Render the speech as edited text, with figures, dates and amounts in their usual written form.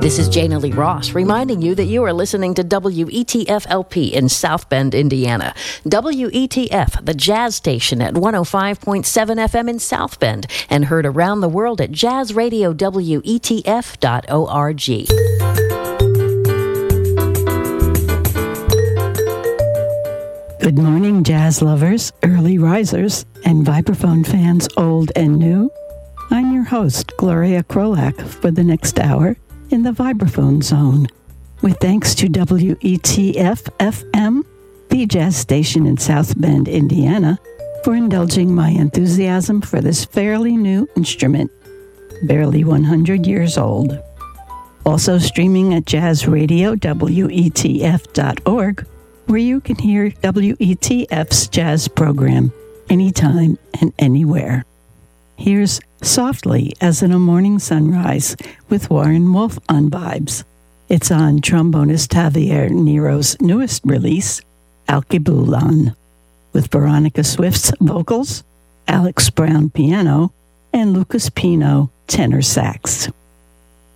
This is Jana Lee Ross reminding you that you are listening to WETF-LP in South Bend, Indiana. WETF, the jazz station at 105.7 FM in South Bend, and heard around the world at jazzradiowetf.org. Good morning, jazz lovers, early risers, and vibraphone fans old and new. I'm your host, Gloria Krolak, for the next hour in the Vibraphone Zone, with thanks to WETF-FM, the jazz station in South Bend, Indiana, for indulging my enthusiasm for this fairly new instrument, barely 100 years old. Also streaming at jazzradiowetf.org, where you can hear WETF's jazz program anytime and anywhere. Here's Softly as in a Morning Sunrise with Warren Wolf on Vibes. It's on trombonist Javier Nero's newest release, Alkebulan, with Veronica Swift's vocals, Alex Brown piano, and Lucas Pino tenor sax.